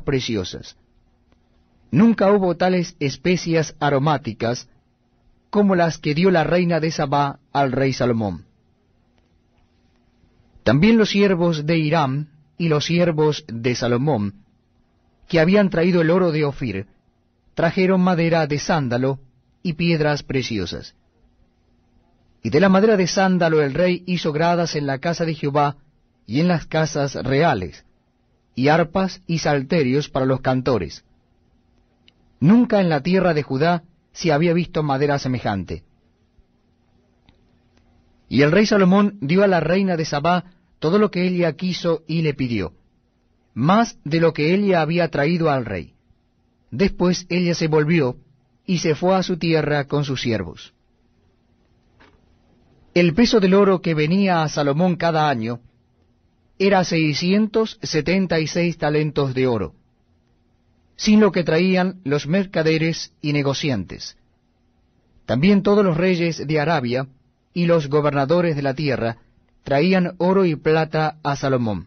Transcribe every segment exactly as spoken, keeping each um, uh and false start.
preciosas. Nunca hubo tales especias aromáticas como las que dio la reina de Sabá al rey Salomón. También los siervos de Hiram y los siervos de Salomón, que habían traído el oro de Ofir, trajeron madera de sándalo y piedras preciosas. Y de la madera de sándalo el rey hizo gradas en la casa de Jehová y en las casas reales, y arpas y salterios para los cantores. Nunca en la tierra de Judá se había visto madera semejante. Y el rey Salomón dio a la reina de Sabá todo lo que ella quiso y le pidió, más de lo que ella había traído al rey. Después ella se volvió y se fue a su tierra con sus siervos. El peso del oro que venía a Salomón cada año era seiscientos setenta y seis talentos de oro, sin lo que traían los mercaderes y negociantes. También todos los reyes de Arabia y los gobernadores de la tierra traían oro y plata a Salomón.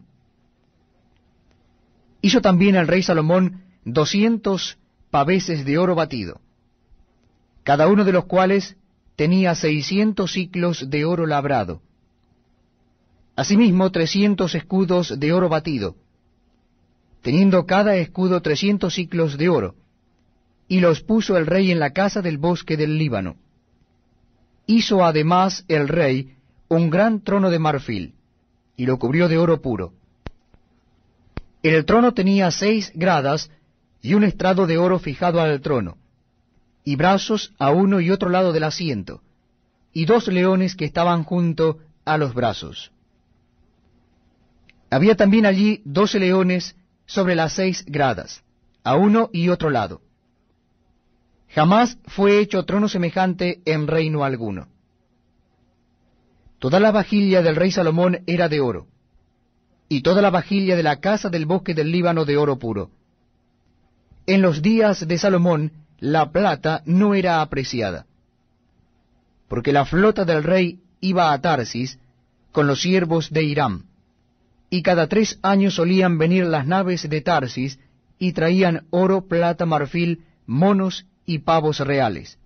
Hizo también el rey Salomón doscientos paveses de oro batido, cada uno de los cuales tenía seiscientos siclos de oro labrado. Asimismo trescientos escudos de oro batido, teniendo cada escudo trescientos siclos de oro, y los puso el rey en la casa del bosque del Líbano. Hizo además el rey un gran trono de marfil, y lo cubrió de oro puro. El trono tenía seis gradas y un estrado de oro fijado al trono, y brazos a uno y otro lado del asiento, y dos leones que estaban junto a los brazos. Había también allí doce leones sobre las seis gradas, a uno y otro lado. Jamás fue hecho trono semejante en reino alguno. Toda la vajilla del rey Salomón era de oro, y toda la vajilla de la casa del bosque del Líbano de oro puro. En los días de Salomón la plata no era apreciada, porque la flota del rey iba a Tarsis con los siervos de Hiram, y cada tres años solían venir las naves de Tarsis y traían oro, plata, marfil, monos y pavos reales.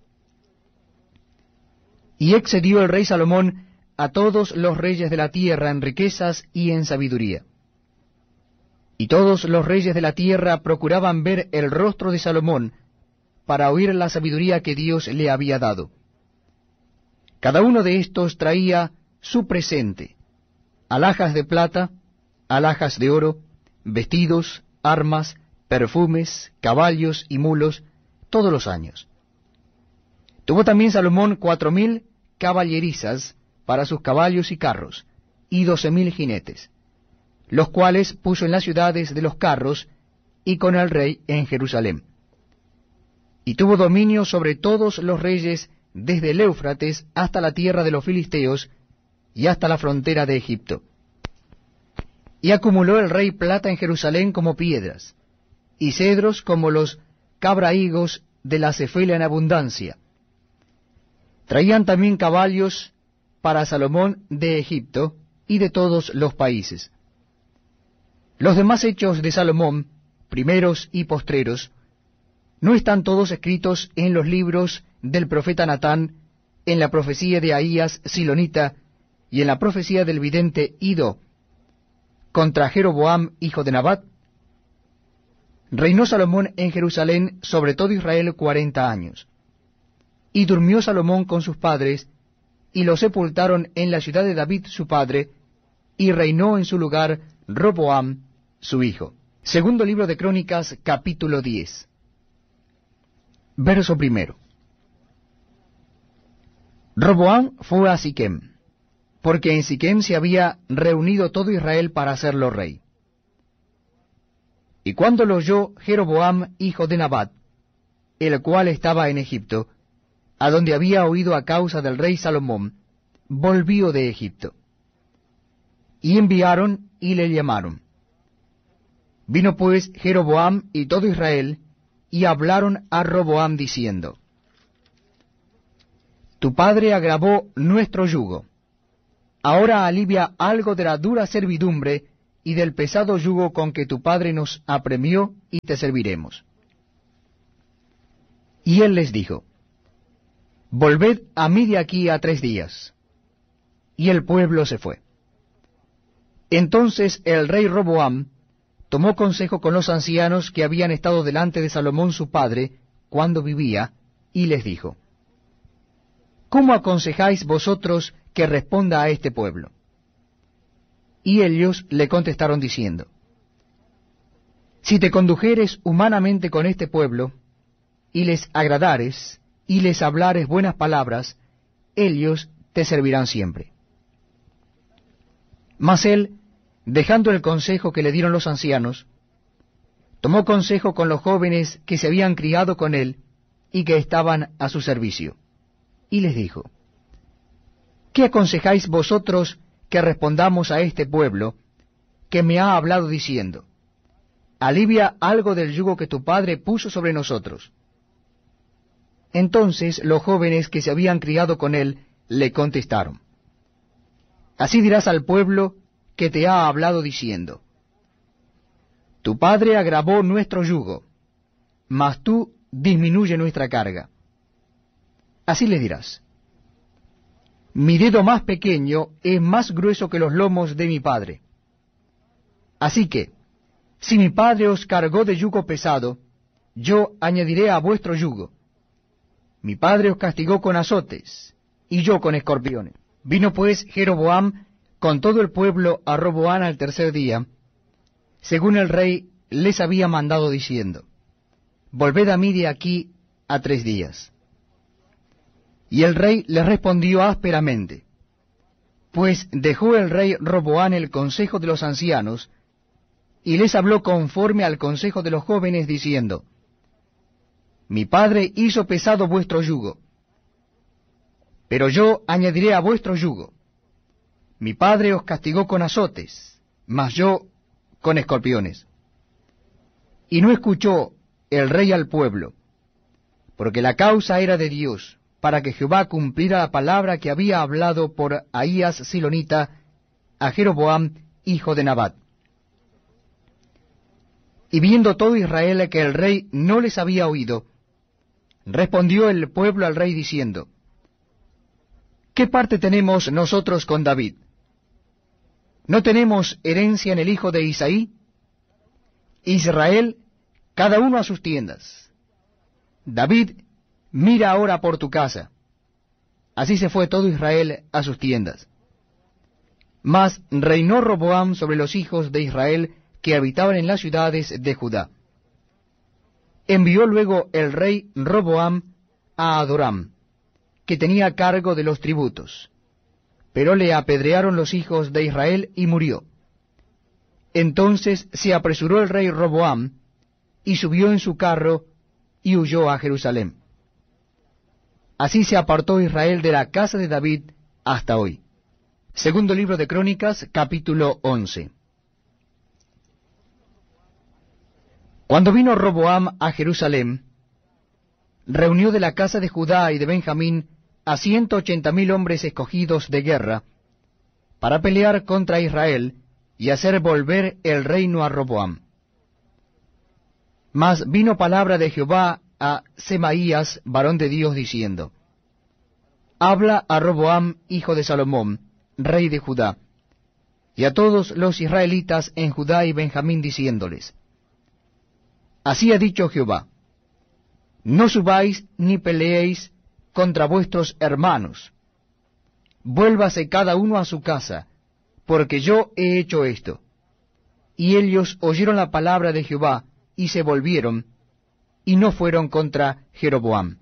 Y excedió el rey Salomón a todos los reyes de la tierra en riquezas y en sabiduría. Y todos los reyes de la tierra procuraban ver el rostro de Salomón para oír la sabiduría que Dios le había dado. Cada uno de estos traía su presente, alhajas de plata, alhajas de oro, vestidos, armas, perfumes, caballos y mulos, todos los años. Tuvo también Salomón cuatro mil caballerizas para sus caballos y carros, y doce mil jinetes, los cuales puso en las ciudades de los carros, y con el rey en Jerusalén. Y tuvo dominio sobre todos los reyes desde el Éufrates hasta la tierra de los filisteos, y hasta la frontera de Egipto. Y acumuló el rey plata en Jerusalén como piedras, y cedros como los cabrahigos de la Cefela en abundancia. Traían también caballos para Salomón de Egipto y de todos los países. Los demás hechos de Salomón, primeros y postreros, ¿no están todos escritos en los libros del profeta Natán, en la profecía de Ahías Silonita, y en la profecía del vidente Ido, contra Jeroboam, hijo de Nabat? Reinó Salomón en Jerusalén sobre todo Israel cuarenta años. Y durmió Salomón con sus padres, y lo sepultaron en la ciudad de David su padre, y reinó en su lugar Roboam su hijo. Segundo libro de Crónicas, capítulo diez. Verso primero. Roboam fue a Siquem, porque en Siquem se había reunido todo Israel para hacerlo rey. Y cuando lo oyó Jeroboam, hijo de Nabat, el cual estaba en Egipto, a donde había oído a causa del rey Salomón, volvió de Egipto. Y enviaron y le llamaron. Vino pues Jeroboam y todo Israel, y hablaron a Roboam diciendo: Tu padre agravó nuestro yugo. Ahora alivia algo de la dura servidumbre y del pesado yugo con que tu padre nos apremió, y te serviremos. Y él les dijo, volved a mí de aquí a tres días. Y el pueblo se fue. Entonces el rey Roboam tomó consejo con los ancianos que habían estado delante de Salomón su padre cuando vivía, y les dijo, ¿cómo aconsejáis vosotros que responda a este pueblo? Y ellos le contestaron diciendo, si te condujeres humanamente con este pueblo, y les agradares, y les hablares buenas palabras, ellos te servirán siempre. Mas él, dejando el consejo que le dieron los ancianos, tomó consejo con los jóvenes que se habían criado con él y que estaban a su servicio, y les dijo, ¿qué aconsejáis vosotros que respondamos a este pueblo que me ha hablado diciendo, alivia algo del yugo que tu padre puso sobre nosotros? Entonces los jóvenes que se habían criado con él le contestaron, así dirás al pueblo que te ha hablado diciendo, tu padre agravó nuestro yugo, mas tú disminuye nuestra carga. Así le dirás, mi dedo más pequeño es más grueso que los lomos de mi padre. Así que, si mi padre os cargó de yugo pesado, yo añadiré a vuestro yugo. Mi padre os castigó con azotes, y yo con escorpiones. Vino pues Jeroboam con todo el pueblo a Roboam al tercer día, según el rey les había mandado diciendo, volved a mí de aquí a tres días. Y el rey les respondió ásperamente, pues dejó el rey Roboam el consejo de los ancianos, y les habló conforme al consejo de los jóvenes, diciendo, mi padre hizo pesado vuestro yugo, pero yo añadiré a vuestro yugo. Mi padre os castigó con azotes, mas yo con escorpiones. Y no escuchó el rey al pueblo, porque la causa era de Dios, para que Jehová cumpliera la palabra que había hablado por Ahías Silonita a Jeroboam, hijo de Nabat. Y viendo todo Israel que el rey no les había oído, respondió el pueblo al rey diciendo, ¿qué parte tenemos nosotros con David? ¿No tenemos herencia en el hijo de Isaí? Israel, cada uno a sus tiendas. David, mira ahora por tu casa. Así se fue todo Israel a sus tiendas. Mas reinó Roboam sobre los hijos de Israel que habitaban en las ciudades de Judá. Envió luego el rey Roboam a Adoram, que tenía cargo de los tributos, pero le apedrearon los hijos de Israel y murió. Entonces se apresuró el rey Roboam, y subió en su carro, y huyó a Jerusalén. Así se apartó Israel de la casa de David hasta hoy. Segundo libro de Crónicas, capítulo once. Cuando vino Roboam a Jerusalén, reunió de la casa de Judá y de Benjamín a ciento ochenta mil hombres escogidos de guerra, para pelear contra Israel y hacer volver el reino a Roboam. Mas vino palabra de Jehová a Semaías, varón de Dios, diciendo, habla a Roboam, hijo de Salomón, rey de Judá, y a todos los israelitas en Judá y Benjamín, diciéndoles, así ha dicho Jehová, no subáis ni peleéis contra vuestros hermanos, vuélvase cada uno a su casa, porque yo he hecho esto. Y ellos oyeron la palabra de Jehová, y se volvieron, y no fueron contra Jeroboam.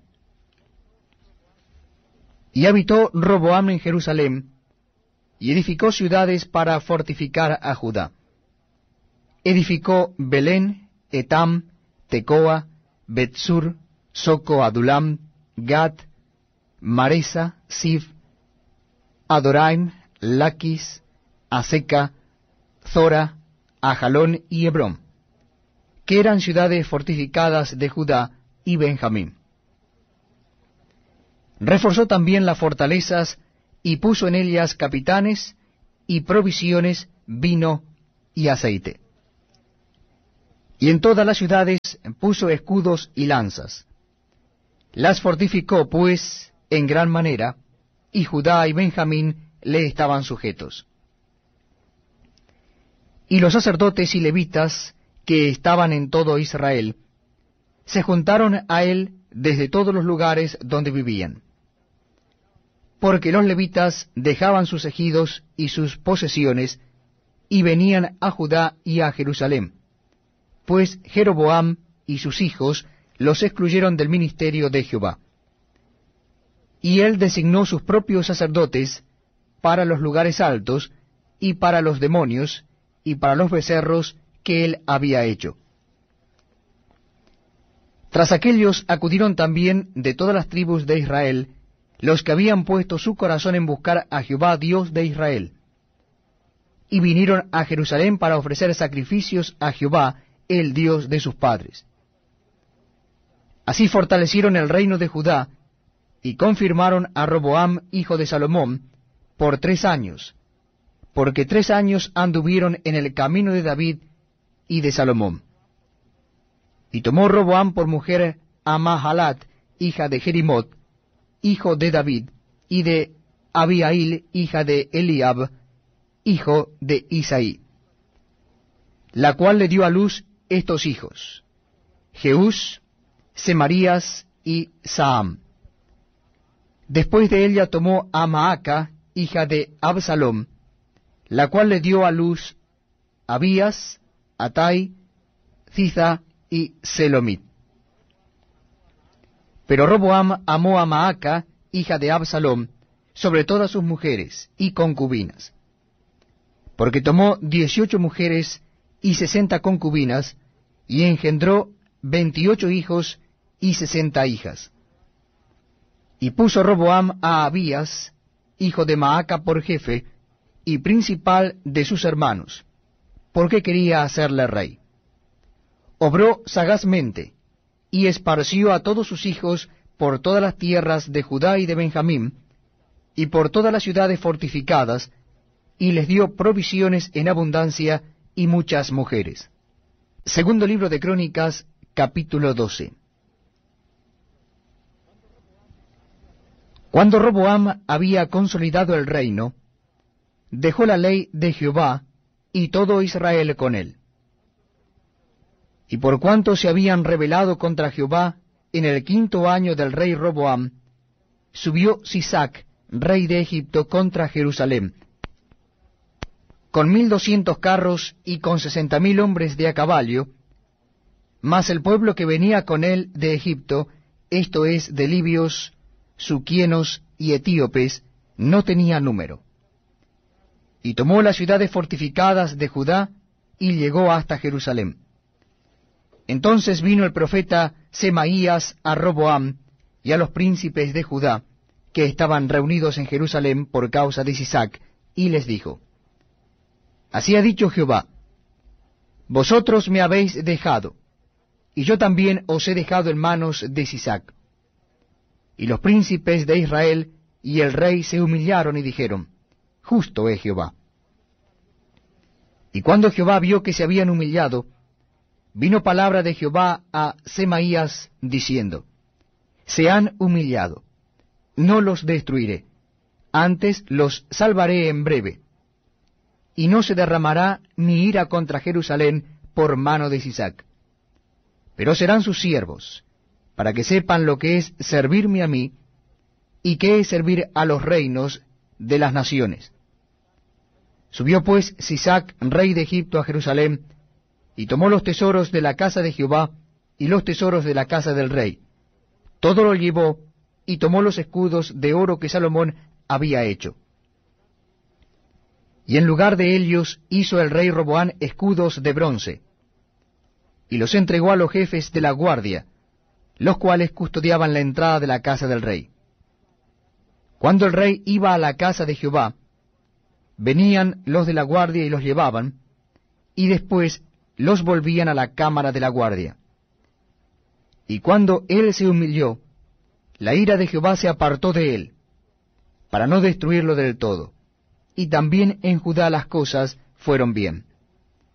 Y habitó Roboam en Jerusalén, y edificó ciudades para fortificar a Judá. Edificó Belén, Etam, Tecoa, Betsur, Soco, Adulam, Gat, Maresa, Sif, Adoraim, Laquis, Aseca, Zora, Ajalón y Hebrón, que eran ciudades fortificadas de Judá y Benjamín. Reforzó también las fortalezas y puso en ellas capitanes y provisiones, vino y aceite. Y en todas las ciudades puso escudos y lanzas. Las fortificó, pues, en gran manera, y Judá y Benjamín le estaban sujetos. Y los sacerdotes y levitas, que estaban en todo Israel, se juntaron a él desde todos los lugares donde vivían. Porque los levitas dejaban sus ejidos y sus posesiones, y venían a Judá y a Jerusalén, pues Jeroboam y sus hijos los excluyeron del ministerio de Jehová. Y él designó sus propios sacerdotes para los lugares altos, y para los demonios, y para los becerros que él había hecho. Tras aquellos acudieron también de todas las tribus de Israel, los que habían puesto su corazón en buscar a Jehová Dios de Israel, y vinieron a Jerusalén para ofrecer sacrificios a Jehová, el Dios de sus padres. Así fortalecieron el reino de Judá, y confirmaron a Roboam, hijo de Salomón, por tres años, porque tres años anduvieron en el camino de David y de Salomón. Y tomó Roboam por mujer a Mahalat, hija de Jerimot, hijo de David, y de Abiail, hija de Eliab, hijo de Isaí, la cual le dio a luz estos hijos: Jeús, Semarías y Saam. Después de ella tomó a Maaca, hija de Absalom, la cual le dio a luz Abías, Atai, Ziza y Selomit. Pero Roboam amó a Maaca, hija de Absalom, sobre todas sus mujeres y concubinas, porque tomó dieciocho mujeres y sesenta concubinas, y engendró veintiocho hijos y sesenta hijas. Y puso Roboam a Abías, hijo de Maaca, por jefe y principal de sus hermanos, porque quería hacerle rey. Obró sagazmente, y esparció a todos sus hijos por todas las tierras de Judá y de Benjamín, y por todas las ciudades fortificadas, y les dio provisiones en abundancia y muchas mujeres. Segundo libro de Crónicas, capítulo doce. Cuando Roboam había consolidado el reino, dejó la ley de Jehová, y todo Israel con él. Y por cuanto se habían rebelado contra Jehová en el quinto año del rey Roboam, subió Sisac, rey de Egipto, contra Jerusalén, con mil doscientos carros y con sesenta mil hombres de a caballo, mas el pueblo que venía con él de Egipto, esto es, de libios, suquienos y etíopes, no tenía número. Y tomó las ciudades fortificadas de Judá, y llegó hasta Jerusalén. Entonces vino el profeta Semaías a Roboam y a los príncipes de Judá, que estaban reunidos en Jerusalén por causa de Sisac, y les dijo: Así ha dicho Jehová: Vosotros me habéis dejado, y yo también os he dejado en manos de Sisac. Y los príncipes de Israel y el rey se humillaron y dijeron: Justo es Jehová. Y cuando Jehová vio que se habían humillado, vino palabra de Jehová a Semaías, diciendo: Se han humillado, no los destruiré, antes los salvaré en breve, y no se derramará ni ira contra Jerusalén por mano de Sisac. Pero serán sus siervos, para que sepan lo que es servirme a mí, y qué es servir a los reinos de las naciones. Subió pues Sisac, rey de Egipto, a Jerusalén, y tomó los tesoros de la casa de Jehová y los tesoros de la casa del rey. Todo lo llevó, y tomó los escudos de oro que Salomón había hecho. Y en lugar de ellos hizo el rey Roboam escudos de bronce, y los entregó a los jefes de la guardia, los cuales custodiaban la entrada de la casa del rey. Cuando el rey iba a la casa de Jehová, venían los de la guardia y los llevaban, y después los volvían a la cámara de la guardia. Y cuando él se humilló, la ira de Jehová se apartó de él, para no destruirlo del todo, y también en Judá las cosas fueron bien.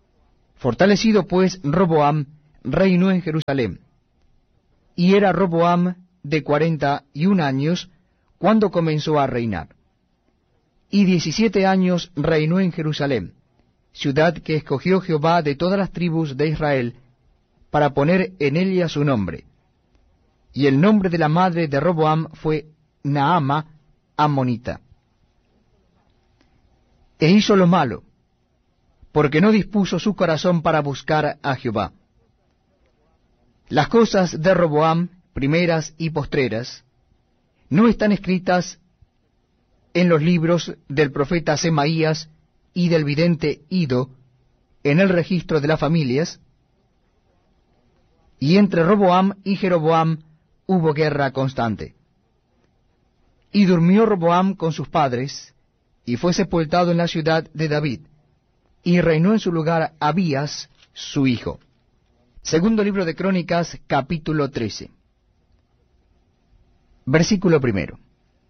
Fortalecido pues Roboam, reinó en Jerusalén. Y era Roboam de cuarenta y un años cuando comenzó a reinar. Y diecisiete años reinó en Jerusalén, ciudad que escogió Jehová de todas las tribus de Israel, para poner en ella su nombre. Y el nombre de la madre de Roboam fue Naama, ammonita. E hizo lo malo, porque no dispuso su corazón para buscar a Jehová. Las cosas de Roboam, primeras y postreras, no están escritas en los libros del profeta Semaías y del vidente Ido, en el registro de las familias. Y entre Roboam y Jeroboam hubo guerra constante. Y durmió Roboam con sus padres, y fue sepultado en la ciudad de David, y reinó en su lugar Abías, su hijo. Segundo libro de Crónicas, capítulo trece. Versículo primero.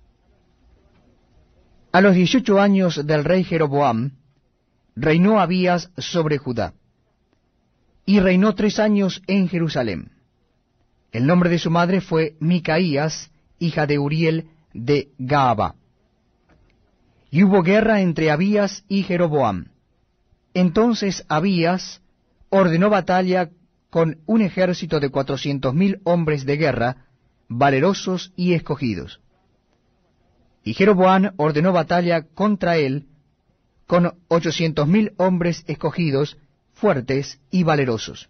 A los dieciocho años del rey Jeroboam, reinó Abías sobre Judá, y reinó tres años en Jerusalén. El nombre de su madre fue Micaías, hija de Uriel de Gaaba. Y hubo guerra entre Abías y Jeroboam. Entonces Abías ordenó batalla con un ejército de cuatrocientos mil hombres de guerra, valerosos y escogidos. Y Jeroboam ordenó batalla contra él con ochocientos mil hombres escogidos, fuertes y valerosos.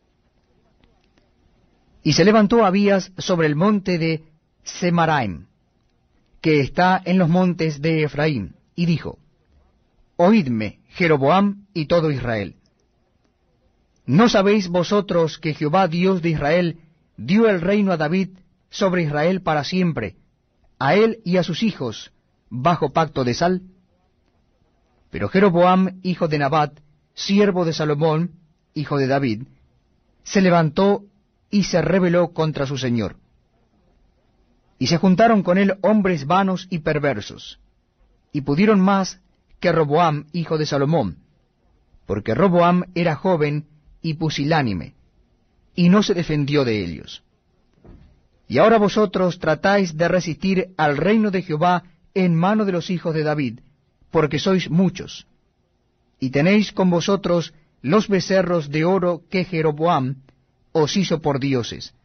Y se levantó Abías sobre el monte de Semaraim, que está en los montes de Efraín, y dijo: Oídme, Jeroboam y todo Israel. ¿No sabéis vosotros que Jehová Dios de Israel dio el reino a David sobre Israel para siempre, a él y a sus hijos, bajo pacto de sal? Pero Jeroboam, hijo de Nabat, siervo de Salomón, hijo de David, se levantó y se rebeló contra su señor. Y se juntaron con él hombres vanos y perversos, y pudieron más que Roboam, hijo de Salomón, porque Roboam era joven y pusilánime, y no se defendió de ellos. Y ahora vosotros tratáis de resistir al reino de Jehová en mano de los hijos de David, porque sois muchos, y tenéis con vosotros los becerros de oro que Jeroboam os hizo por dioses.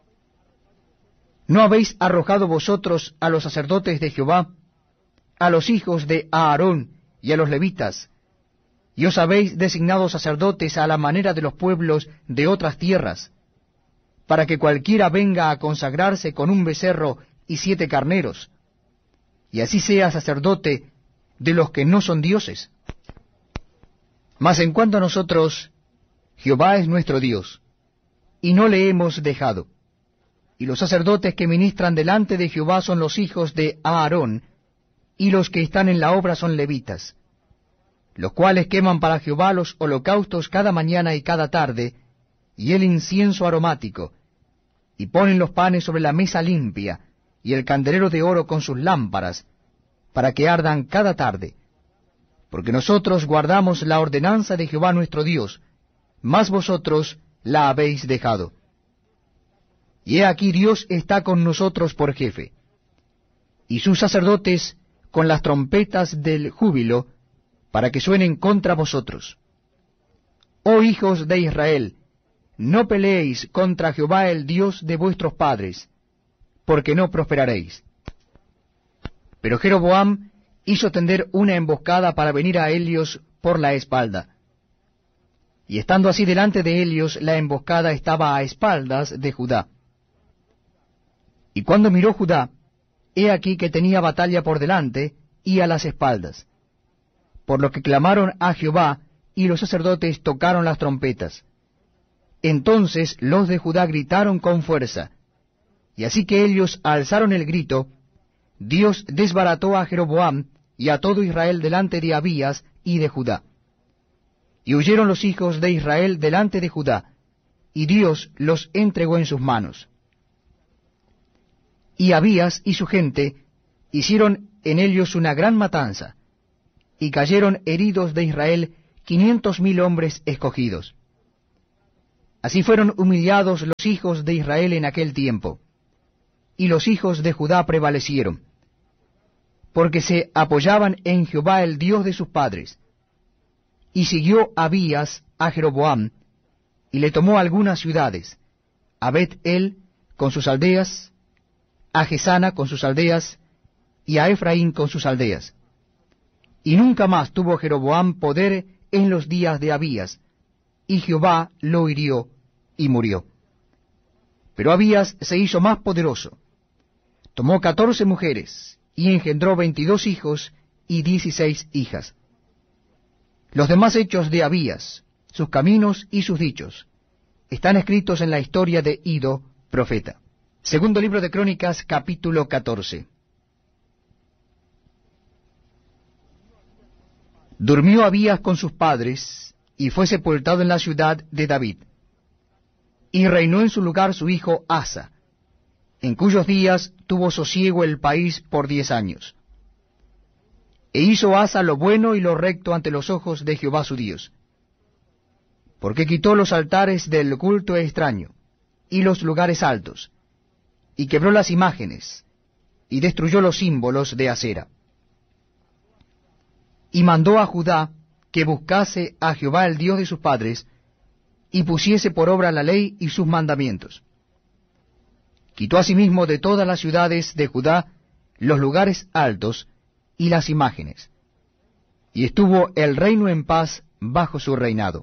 ¿No habéis arrojado vosotros a los sacerdotes de Jehová, a los hijos de Aarón y a los levitas, y os habéis designado sacerdotes a la manera de los pueblos de otras tierras, para que cualquiera venga a consagrarse con un becerro y siete carneros, y así sea sacerdote de los que no son dioses? Mas en cuanto a nosotros, Jehová es nuestro Dios, y no le hemos dejado. Y los sacerdotes que ministran delante de Jehová son los hijos de Aarón, y los que están en la obra son levitas, los cuales queman para Jehová los holocaustos cada mañana y cada tarde, y el incienso aromático, y ponen los panes sobre la mesa limpia, y el candelero de oro con sus lámparas, para que ardan cada tarde. Porque nosotros guardamos la ordenanza de Jehová nuestro Dios, mas vosotros la habéis dejado. Y he aquí Dios está con nosotros por jefe, y sus sacerdotes con las trompetas del júbilo, para que suenen contra vosotros. Oh hijos de Israel, no peleéis contra Jehová el Dios de vuestros padres, porque no prosperaréis. Pero Jeroboam hizo tender una emboscada para venir a Helios por la espalda. Y estando así delante de Helios, la emboscada estaba a espaldas de Judá. Y cuando miró Judá, he aquí que tenía batalla por delante y a las espaldas, por lo que clamaron a Jehová, y los sacerdotes tocaron las trompetas. Entonces los de Judá gritaron con fuerza, y así que ellos alzaron el grito, Dios desbarató a Jeroboam y a todo Israel delante de Abías y de Judá. Y huyeron los hijos de Israel delante de Judá, y Dios los entregó en sus manos. Y Abías y su gente hicieron en ellos una gran matanza, y cayeron heridos de Israel quinientos mil hombres escogidos. Así fueron humillados los hijos de Israel en aquel tiempo, y los hijos de Judá prevalecieron, porque se apoyaban en Jehová el Dios de sus padres. Y siguió Abías a Jeroboam, y le tomó algunas ciudades, a Bet-el con sus aldeas, a Gesana con sus aldeas, y a Efraín con sus aldeas. Y nunca más tuvo Jeroboam poder en los días de Abías, y Jehová lo hirió y murió. Pero Abías se hizo más poderoso. Tomó catorce mujeres, y engendró veintidós hijos y dieciséis hijas. Los demás hechos de Abías, sus caminos y sus dichos, están escritos en la historia de Ido, profeta. Segundo libro de Crónicas, capítulo catorce. Durmió Abías con sus padres, y fue sepultado en la ciudad de David. Y reinó en su lugar su hijo Asa, en cuyos días tuvo sosiego el país por diez años. E hizo Asa lo bueno y lo recto ante los ojos de Jehová su Dios, porque quitó los altares del culto extraño, y los lugares altos, y quebró las imágenes, y destruyó los símbolos de acera. Y mandó a Judá que buscase a Jehová el Dios de sus padres, y pusiese por obra la ley y sus mandamientos. Quitó asimismo de todas las ciudades de Judá los lugares altos y las imágenes, y estuvo el reino en paz bajo su reinado.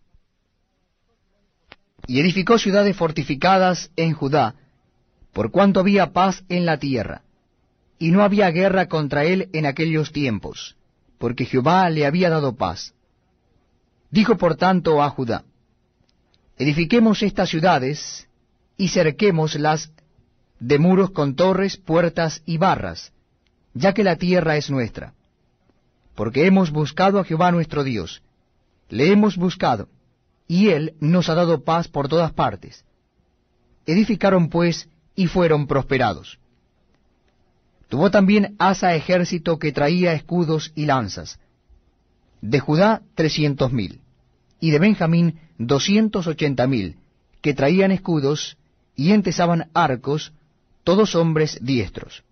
Y edificó ciudades fortificadas en Judá, por cuanto había paz en la tierra, y no había guerra contra él en aquellos tiempos, porque Jehová le había dado paz. Dijo por tanto a Judá: edifiquemos estas ciudades, y cerquémoslas de muros con torres, puertas y barras, ya que la tierra es nuestra. Porque hemos buscado a Jehová nuestro Dios, le hemos buscado, y él nos ha dado paz por todas partes. Edificaron pues, y fueron prosperados. Tuvo también Asa ejército que traía escudos y lanzas, de Judá trescientos mil, y de Benjamín doscientos ochenta mil, que traían escudos y entesaban arcos, todos hombres diestros.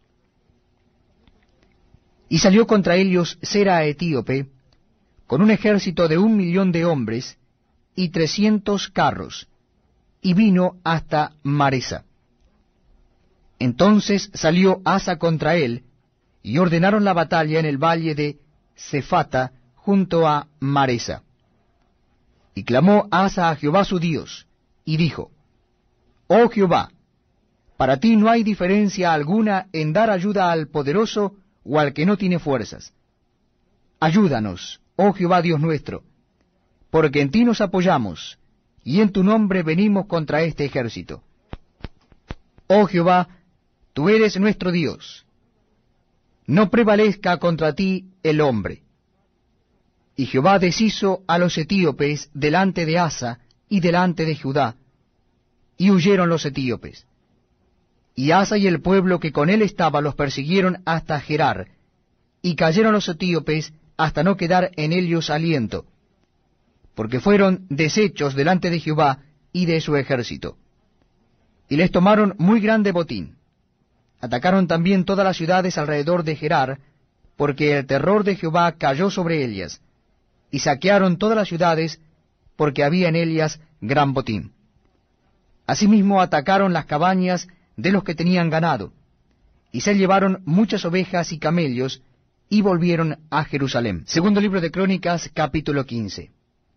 Y salió contra ellos Sera etíope, con un ejército de un millón de hombres, y trescientos carros, y vino hasta Maresa. Entonces salió Asa contra él, y ordenaron la batalla en el valle de Cephata, junto a Maresa. Y clamó Asa a Jehová su Dios, y dijo: Oh Jehová, para ti no hay diferencia alguna en dar ayuda al poderoso o al que no tiene fuerzas. Ayúdanos, oh Jehová Dios nuestro, porque en ti nos apoyamos, y en tu nombre venimos contra este ejército. Oh Jehová, tú eres nuestro Dios. No prevalezca contra ti el hombre. Y Jehová deshizo a los etíopes delante de Asa y delante de Judá, y huyeron los etíopes. Y Asa y el pueblo que con él estaba los persiguieron hasta Gerar, y cayeron los etíopes hasta no quedar en ellos aliento, porque fueron deshechos delante de Jehová y de su ejército. Y les tomaron muy grande botín. Atacaron también todas las ciudades alrededor de Gerar, porque el terror de Jehová cayó sobre ellas, y saquearon todas las ciudades, porque había en ellas gran botín. Asimismo atacaron las cabañas de los que tenían ganado, y se llevaron muchas ovejas y camellos, y volvieron a Jerusalén. Segundo libro de Crónicas, capítulo quince.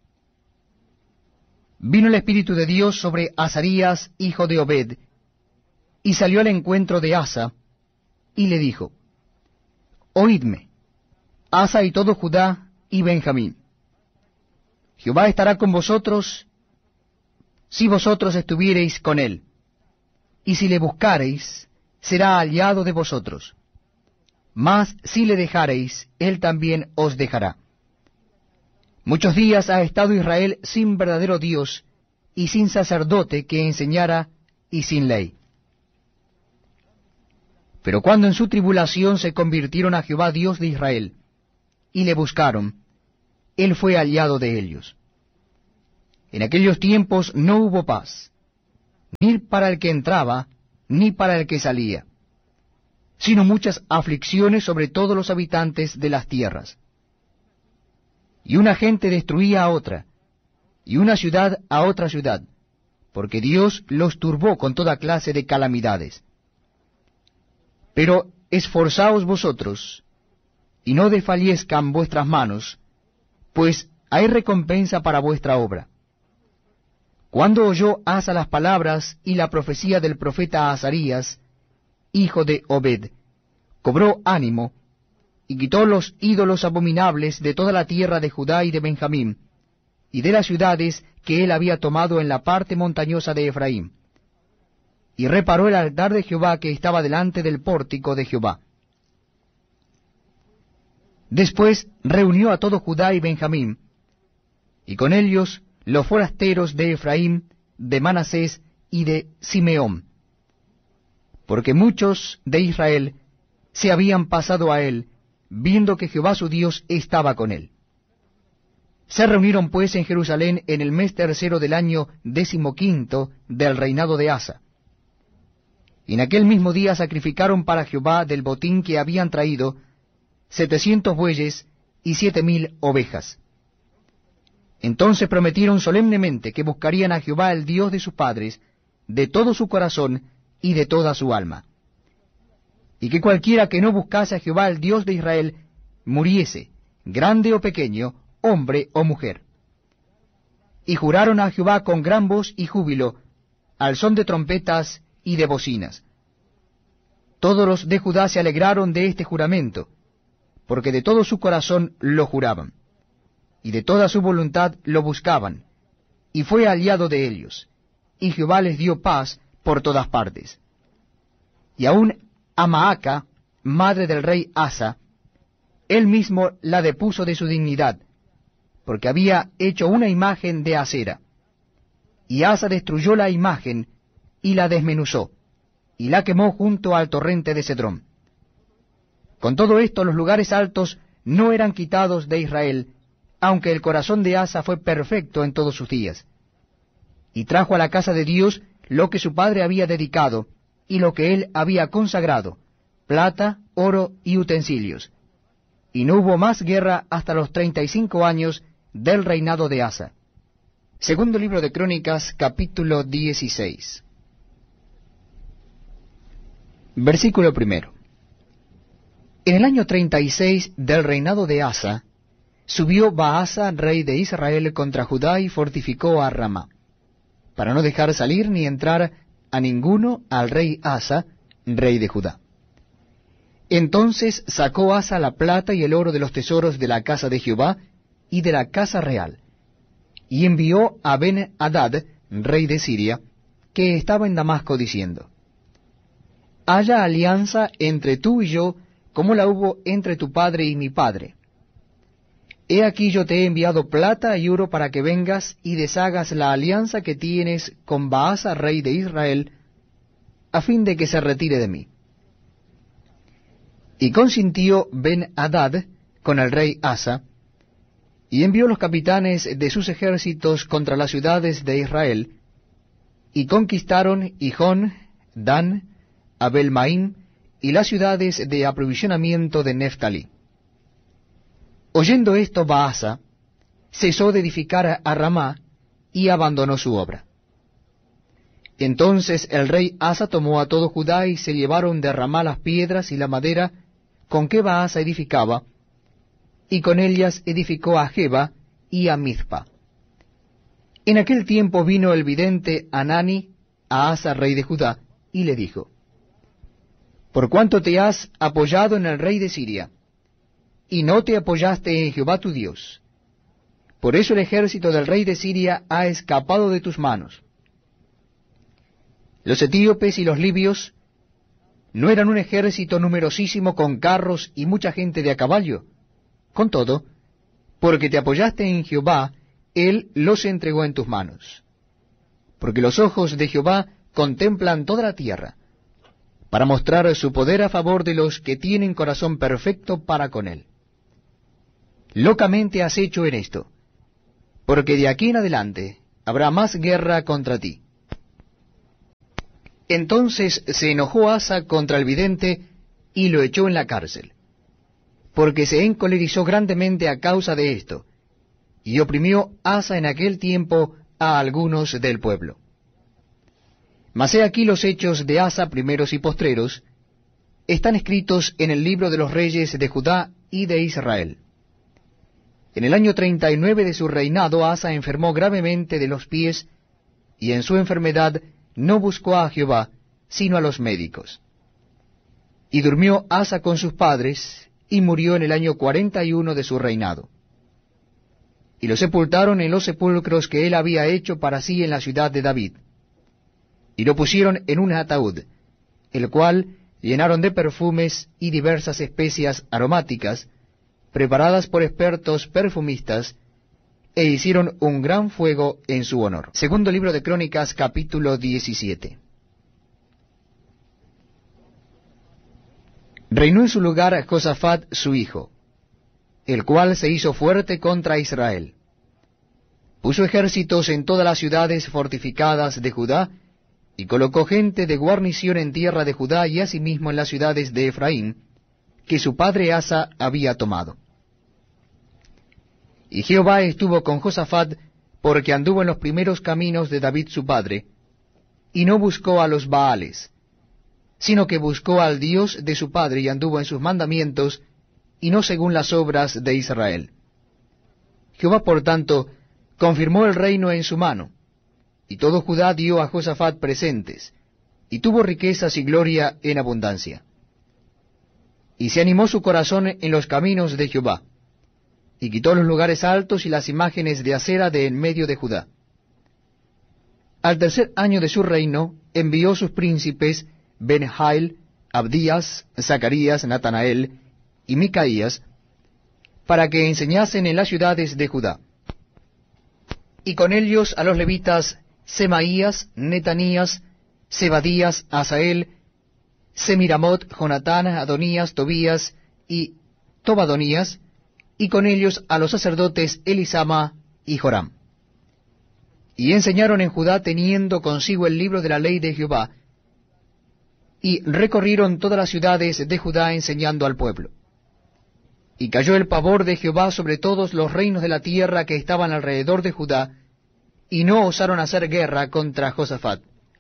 Vino el Espíritu de Dios sobre Azarías, hijo de Obed, y salió al encuentro de Asa, y le dijo: Oídme, Asa y todo Judá y Benjamín. Jehová estará con vosotros, si vosotros estuviereis con él, y si le buscareis, será aliado de vosotros. Mas si le dejareis, él también os dejará. Muchos días ha estado Israel sin verdadero Dios, y sin sacerdote que enseñara, y sin ley. Pero cuando en su tribulación se convirtieron a Jehová Dios de Israel, y le buscaron, él fue aliado de ellos. En aquellos tiempos no hubo paz, ni para el que entraba, ni para el que salía, sino muchas aflicciones sobre todos los habitantes de las tierras. Y una gente destruía a otra, y una ciudad a otra ciudad, porque Dios los turbó con toda clase de calamidades. Pero esforzaos vosotros, y no desfallezcan vuestras manos, pues hay recompensa para vuestra obra. Cuando oyó Asa las palabras y la profecía del profeta Azarías, hijo de Obed, cobró ánimo, y quitó los ídolos abominables de toda la tierra de Judá y de Benjamín, y de las ciudades que él había tomado en la parte montañosa de Efraín, y reparó el altar de Jehová que estaba delante del pórtico de Jehová. Después reunió a todo Judá y Benjamín, y con ellos los forasteros de Efraín, de Manasés y de Simeón, porque muchos de Israel se habían pasado a él, viendo que Jehová su Dios estaba con él. Se reunieron pues en Jerusalén en el mes tercero del año decimoquinto del reinado de Asa. Y en aquel mismo día sacrificaron para Jehová del botín que habían traído setecientos bueyes y siete mil ovejas. Entonces prometieron solemnemente que buscarían a Jehová el Dios de sus padres, de todo su corazón y de toda su alma, y que cualquiera que no buscase a Jehová el Dios de Israel muriese, grande o pequeño, hombre o mujer. Y juraron a Jehová con gran voz y júbilo, al son de trompetas y de bocinas. Todos los de Judá se alegraron de este juramento, porque de todo su corazón lo juraban, y de toda su voluntad lo buscaban, y fue aliado de ellos, y Jehová les dio paz por todas partes. Y aun a Maaca, madre del rey Asa, él mismo la depuso de su dignidad, porque había hecho una imagen de acera. Y Asa destruyó la imagen, y la desmenuzó, y la quemó junto al torrente de Cedrón. Con todo esto, los lugares altos no eran quitados de Israel, aunque el corazón de Asa fue perfecto en todos sus días. Y trajo a la casa de Dios lo que su padre había dedicado, y lo que él había consagrado, plata, oro y utensilios. Y no hubo más guerra hasta los treinta y cinco años del reinado de Asa. Segundo libro de Crónicas, capítulo dieciséis. Versículo primero. En el año treinta y seis del reinado de Asa, subió Baasa, rey de Israel, contra Judá y fortificó a Ramá, para no dejar salir ni entrar a ninguno al rey Asa, rey de Judá. Entonces sacó Asa la plata y el oro de los tesoros de la casa de Jehová y de la casa real, y envió a Ben-Hadad, rey de Siria, que estaba en Damasco, diciendo: Haya alianza entre tú y yo, como la hubo entre tu padre y mi padre. He aquí yo te he enviado plata y oro para que vengas y deshagas la alianza que tienes con Baasa, rey de Israel, a fin de que se retire de mí. Y consintió Ben-Hadad con el rey Asa, y envió los capitanes de sus ejércitos contra las ciudades de Israel, y conquistaron Hijón, Dan, Abel-Maim, y las ciudades de aprovisionamiento de Neftalí. Oyendo esto, Baasa cesó de edificar a Ramá y abandonó su obra. Entonces el rey Asa tomó a todo Judá y se llevaron de Ramá las piedras y la madera con que Baasa edificaba, y con ellas edificó a Geba y a Mizpa. En aquel tiempo vino el vidente Hanani a Asa, rey de Judá, y le dijo: Por cuanto te has apoyado en el rey de Siria, y no te apoyaste en Jehová tu Dios, por eso el ejército del rey de Siria ha escapado de tus manos. Los etíopes y los libios no eran un ejército numerosísimo con carros y mucha gente de a caballo. Con todo, porque te apoyaste en Jehová, él los entregó en tus manos. Porque los ojos de Jehová contemplan toda la tierra, para mostrar su poder a favor de los que tienen corazón perfecto para con él. locamente has hecho en esto, porque de aquí en adelante habrá más guerra contra ti. Entonces se enojó Asa contra el vidente y lo echó en la cárcel, porque se encolerizó grandemente a causa de esto, y oprimió Asa en aquel tiempo a algunos del pueblo. Mas he aquí los hechos de Asa, primeros y postreros, están escritos en el libro de los reyes de Judá y de Israel. En el año treinta y nueve de su reinado, Asa enfermó gravemente de los pies, y en su enfermedad no buscó a Jehová, sino a los médicos. Y durmió Asa con sus padres, y murió en el año cuarenta y uno de su reinado. Y lo sepultaron en los sepulcros que él había hecho para sí en la ciudad de David. Y lo pusieron en un ataúd, el cual llenaron de perfumes y diversas especias aromáticas, preparadas por expertos perfumistas, e hicieron un gran fuego en su honor. Segundo libro de Crónicas, capítulo diecisiete. Reinó en su lugar Josafat su hijo, el cual se hizo fuerte contra Israel. Puso ejércitos en todas las ciudades fortificadas de Judá, y colocó gente de guarnición en tierra de Judá y asimismo en las ciudades de Efraín, que su padre Asa había tomado. Y Jehová estuvo con Josafat, porque anduvo en los primeros caminos de David su padre, y no buscó a los Baales, sino que buscó al Dios de su padre y anduvo en sus mandamientos, y no según las obras de Israel. Jehová, por tanto, confirmó el reino en su mano, y todo Judá dio a Josafat presentes, y tuvo riquezas y gloria en abundancia. Y se animó su corazón en los caminos de Jehová, y quitó los lugares altos y las imágenes de acera de en medio de Judá. Al tercer año de su reino, envió sus príncipes Ben-Jail, Abdías, Zacarías, Natanael y Micaías, para que enseñasen en las ciudades de Judá. Y con ellos a los levitas Semaías, Netanías, Zebadías, Asael, Semiramot, Jonatán, Adonías, Tobías y Tobadonías, y con ellos a los sacerdotes Elisama y Joram. Y enseñaron en Judá teniendo consigo el libro de la ley de Jehová, y recorrieron todas las ciudades de Judá enseñando al pueblo. Y cayó el pavor de Jehová sobre todos los reinos de la tierra que estaban alrededor de Judá, y no osaron hacer guerra contra Josafat.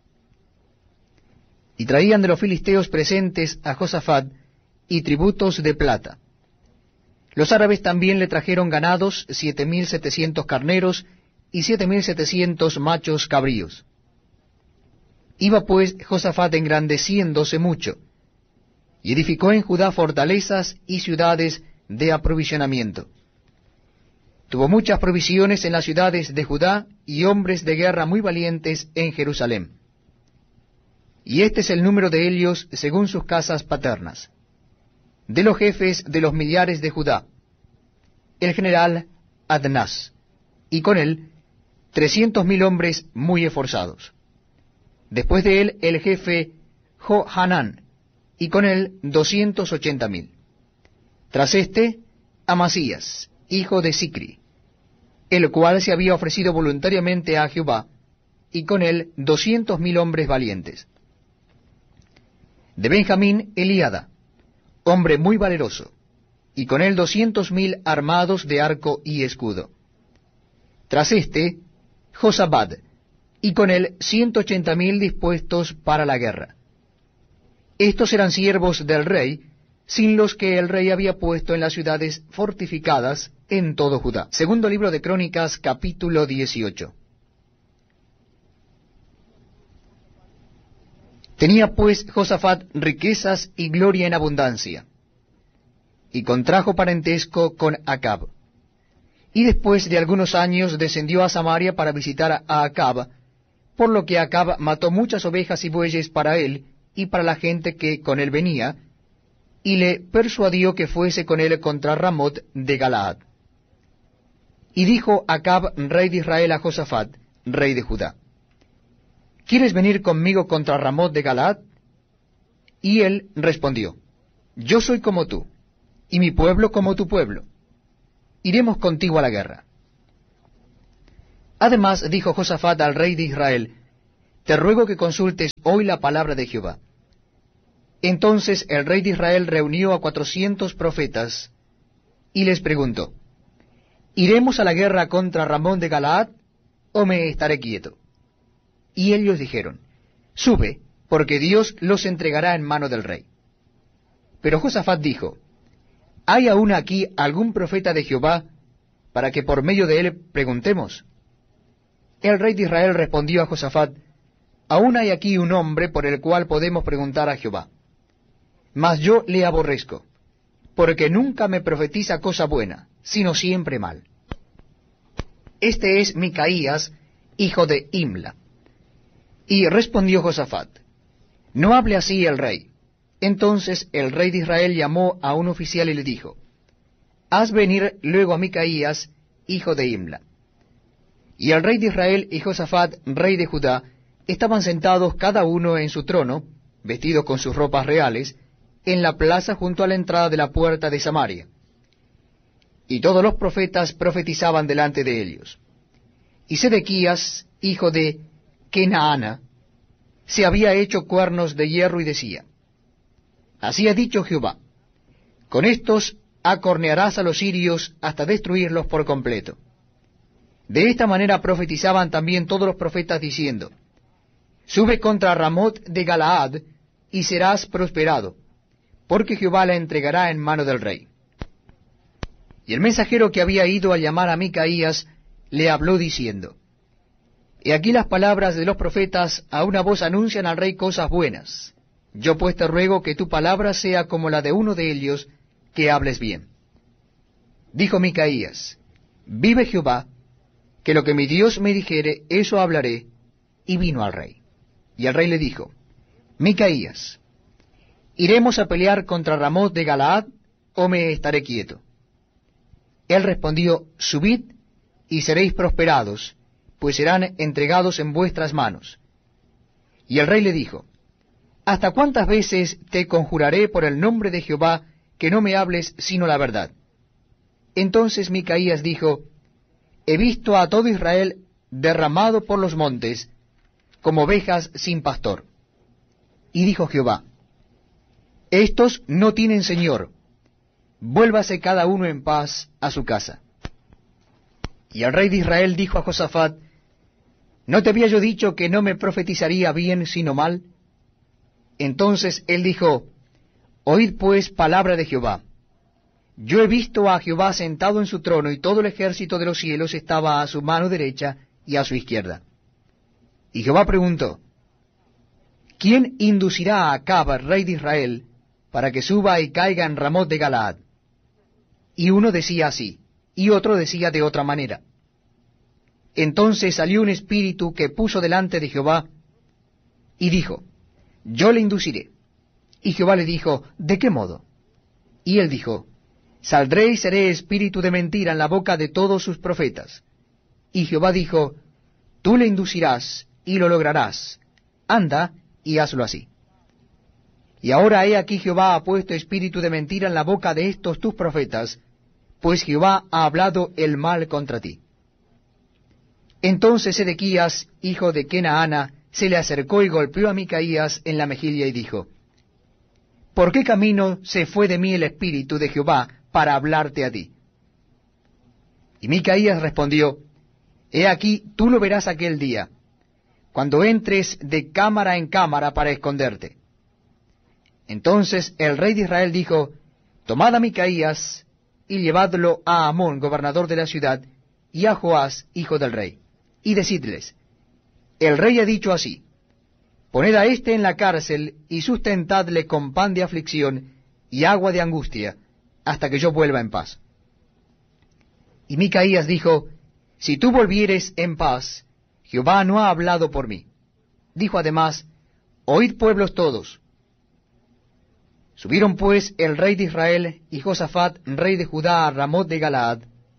Y traían de los filisteos presentes a Josafat, y tributos de plata. Los árabes también le trajeron ganados, siete mil setecientos carneros, y siete mil setecientos machos cabríos. Iba pues Josafat engrandeciéndose mucho, y edificó en Judá fortalezas y ciudades de aprovisionamiento. Tuvo muchas provisiones en las ciudades de Judá, y hombres de guerra muy valientes en Jerusalén. Y este es el número de ellos según sus casas paternas. De los jefes de los millares de Judá, el general Adnás, y con él trescientos mil hombres muy esforzados. Después de él el jefe Johanán, y con él doscientos ochenta mil. Tras este, Amasías, hijo de Sicri, el cual se había ofrecido voluntariamente a Jehová, y con él doscientos mil hombres valientes. De Benjamín, Eliada, hombre muy valeroso, y con él doscientos mil armados de arco y escudo. Tras este, Josabad, y con él ciento ochenta mil dispuestos para la guerra. Estos eran siervos del rey, sin los que el rey había puesto en las ciudades fortificadas en todo Judá. Segundo libro de Crónicas, capítulo dieciocho. Tenía pues Josafat riquezas y gloria en abundancia, y contrajo parentesco con Acab. Y después de algunos años descendió a Samaria para visitar a Acab, por lo que Acab mató muchas ovejas y bueyes para él y para la gente que con él venía, y le persuadió que fuese con él contra Ramot de Galaad. Y dijo Acab, rey de Israel, a Josafat, rey de Judá: ¿Quieres venir conmigo contra Ramot de Galaad? Y él respondió: Yo soy como tú, y mi pueblo como tu pueblo. iremos contigo a la guerra. Además dijo Josafat al rey de Israel, te ruego que consultes hoy la palabra de Jehová. Entonces el rey de Israel reunió a cuatrocientos profetas y les preguntó, ¿iremos a la guerra contra Ramón de Galaad, o me estaré quieto? Y ellos dijeron, sube, porque Dios los entregará en mano del rey. Pero Josafat dijo, ¿hay aún aquí algún profeta de Jehová, para que por medio de él preguntemos? El rey de Israel respondió a Josafat, aún hay aquí un hombre por el cual podemos preguntar a Jehová. Mas yo le aborrezco, porque nunca me profetiza cosa buena, sino siempre mal. Este es Micaías, hijo de Imla. Y respondió Josafat, no hable así el rey. Entonces el rey de Israel llamó a un oficial y le dijo, haz venir luego a Micaías, hijo de Imla. Y el rey de Israel y Josafat, rey de Judá, estaban sentados cada uno en su trono, vestidos con sus ropas reales, en la plaza junto a la entrada de la puerta de Samaria. Y todos los profetas profetizaban delante de ellos. Y Sedequías, hijo de Kenaana, se había hecho cuernos de hierro y decía, así ha dicho Jehová, con estos acornearás a los sirios hasta destruirlos por completo. De esta manera profetizaban también todos los profetas diciendo, sube contra Ramot de Galaad y serás prosperado, porque Jehová la entregará en mano del rey. Y el mensajero que había ido a llamar a Micaías le habló diciendo, he aquí las palabras de los profetas a una voz anuncian al rey cosas buenas. Yo pues te ruego que tu palabra sea como la de uno de ellos, que hables bien. Dijo Micaías, vive Jehová, que lo que mi Dios me dijere, eso hablaré, y vino al rey. Y el rey le dijo, Micaías, ¿iremos a pelear contra Ramot de Galaad, o me estaré quieto? Él respondió, subid, y seréis prosperados, pues serán entregados en vuestras manos. Y el rey le dijo, ¿hasta cuántas veces te conjuraré por el nombre de Jehová, que no me hables sino la verdad? Entonces Micaías dijo, he visto a todo Israel derramado por los montes, como ovejas sin pastor. Y dijo Jehová, estos no tienen señor, vuélvase cada uno en paz a su casa. Y el rey de Israel dijo a Josafat, ¿no te había yo dicho que no me profetizaría bien sino mal? Entonces él dijo, oíd pues palabra de Jehová. Yo he visto a Jehová sentado en su trono, y todo el ejército de los cielos estaba a su mano derecha y a su izquierda. Y Jehová preguntó, ¿quién inducirá a Acab, rey de Israel, para que suba y caiga en Ramot de Galaad? Y uno decía así, y otro decía de otra manera. Entonces salió un espíritu que puso delante de Jehová, y dijo, yo le induciré. Y Jehová le dijo, ¿de qué modo? Y él dijo, saldré y seré espíritu de mentira en la boca de todos sus profetas. Y Jehová dijo, tú le inducirás, y lo lograrás. Anda, y hazlo así. Y ahora he aquí Jehová ha puesto espíritu de mentira en la boca de estos tus profetas, pues Jehová ha hablado el mal contra ti. Entonces Sedequías, hijo de Kenaana, se le acercó y golpeó a Micaías en la mejilla y dijo, ¿por qué camino se fue de mí el espíritu de Jehová para hablarte a ti? Y Micaías respondió, he aquí, tú lo verás aquel día, cuando entres de cámara en cámara para esconderte. Entonces el rey de Israel dijo, tomad a Micaías y llevadlo a Amón, gobernador de la ciudad, y a Joás, hijo del rey, y decidles, el rey ha dicho así, poned a éste en la cárcel y sustentadle con pan de aflicción y agua de angustia, hasta que yo vuelva en paz. Y Micaías dijo, si tú volvieres en paz, Jehová no ha hablado por mí. Dijo además, oíd pueblos todos. Subieron pues el rey de Israel y Josafat, rey de Judá, a Ramot de Galaad.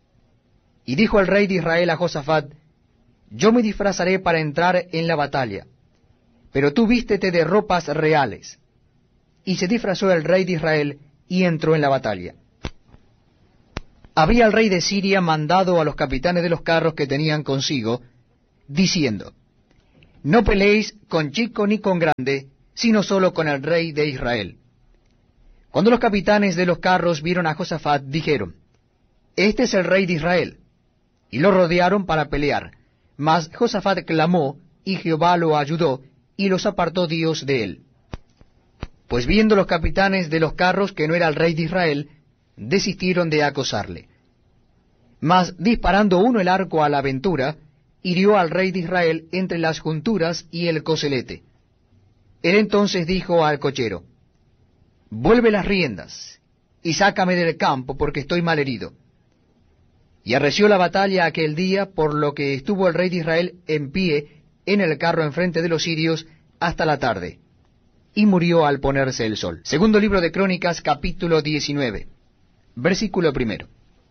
Y dijo el rey de Israel a Josafat, yo me disfrazaré para entrar en la batalla, pero tú vístete de ropas reales. Y se disfrazó el rey de Israel y entró en la batalla. había el rey de Siria mandado a los capitanes de los carros que tenían consigo, diciendo, no peleéis con chico ni con grande, sino solo con el rey de Israel. Cuando los capitanes de los carros vieron a Josafat, dijeron, este es el rey de Israel, y lo rodearon para pelear. Mas Josafat clamó, y Jehová lo ayudó, y los apartó Dios de él. Pues viendo los capitanes de los carros que no era el rey de Israel, desistieron de acosarle. Mas disparando uno el arco a la aventura, hirió al rey de Israel entre las junturas y el coselete. Él entonces dijo al cochero, vuelve las riendas, y sácame del campo, porque estoy mal herido. Y arreció la batalla aquel día, por lo que estuvo el rey de Israel en pie en el carro enfrente de los sirios hasta la tarde, y murió al ponerse el sol. Segundo libro de Crónicas, capítulo diecinueve, versículo primero.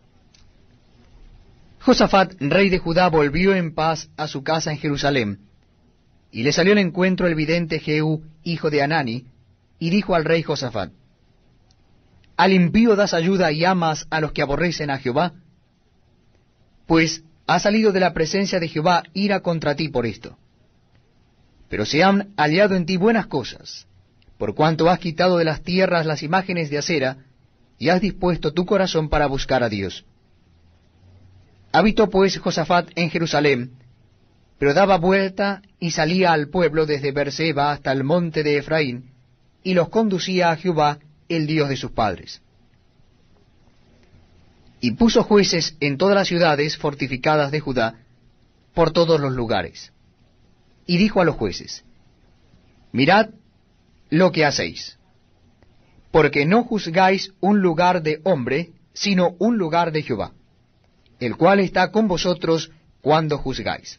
Josafat, rey de Judá, volvió en paz a su casa en Jerusalén, y le salió al encuentro el vidente Jehú, hijo de Hanani, y dijo al rey Josafat, ¿al impío das ayuda y amas a los que aborrecen a Jehová? Pues ha salido de la presencia de Jehová ira contra ti por esto. Pero se han hallado en ti buenas cosas, por cuanto has quitado de las tierras las imágenes de acera, y has dispuesto tu corazón para buscar a Dios. Habitó pues Josafat en Jerusalén, pero daba vuelta y salía al pueblo desde Beerseba hasta el monte de Efraín, y los conducía a Jehová, el Dios de sus padres. Y puso jueces en todas las ciudades fortificadas de Judá, por todos los lugares. Y dijo a los jueces, mirad lo que hacéis, porque no juzgáis un lugar de hombre, sino un lugar de Jehová, el cual está con vosotros cuando juzgáis.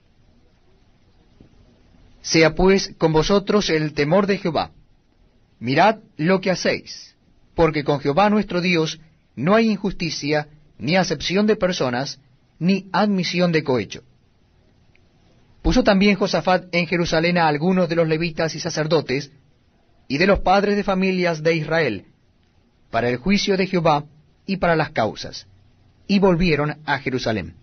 Sea pues con vosotros el temor de Jehová. Mirad lo que hacéis, porque con Jehová nuestro Dios no hay injusticia, ni acepción de personas, ni admisión de cohecho. Puso también Josafat en Jerusalén a algunos de los levitas y sacerdotes, y de los padres de familias de Israel, para el juicio de Jehová y para las causas, y volvieron a Jerusalén.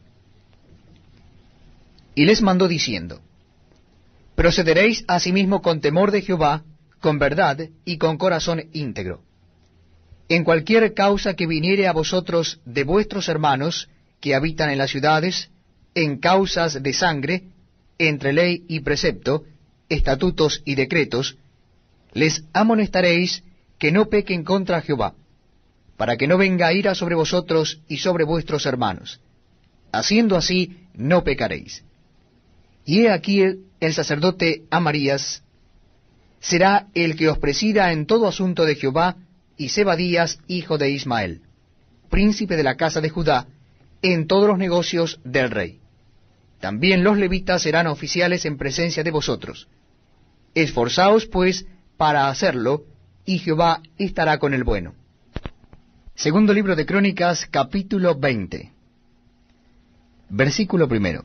Y les mandó diciendo, procederéis asimismo con temor de Jehová, con verdad y con corazón íntegro. En cualquier causa que viniere a vosotros de vuestros hermanos que habitan en las ciudades, en causas de sangre, entre ley y precepto, estatutos y decretos, les amonestaréis que no pequen contra Jehová, para que no venga ira sobre vosotros y sobre vuestros hermanos. Haciendo así, no pecaréis. Y he aquí el, el sacerdote Amarías será el que os presida en todo asunto de Jehová, y Zebadías, hijo de Ismael, príncipe de la casa de Judá, en todos los negocios del rey. También los levitas serán oficiales en presencia de vosotros. Esforzaos, pues, para hacerlo, y Jehová estará con el bueno. Segundo libro de Crónicas, capítulo veinte. Versículo primero.